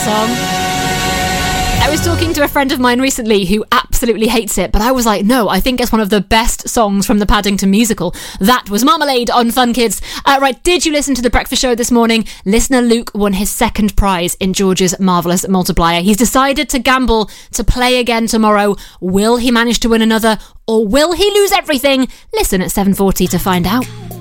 song. I was talking to a friend of mine recently who absolutely hates it, but I was like, no, I think it's one of the best songs from the Paddington musical. That was Marmalade on Fun Kids. Right, did you listen to The Breakfast Show this morning? Listener Luke won his second prize in George's Marvellous Multiplier. He's decided to gamble to play again tomorrow. Will he manage to win another, or will he lose everything? Listen at 7:40 to find out.